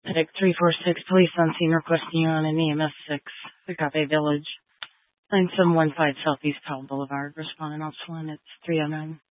Pacific 346 police on scene requesting you on an EMS 6, Agape Village, 9715 Southeast Powell Boulevard. Responding also it's 309.